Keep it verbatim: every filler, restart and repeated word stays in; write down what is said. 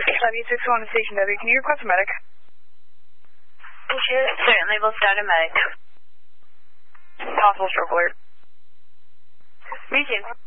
W six one to Station W. Can you request a medic? Certainly, we'll start a medic. Possible stroke alert. Me too.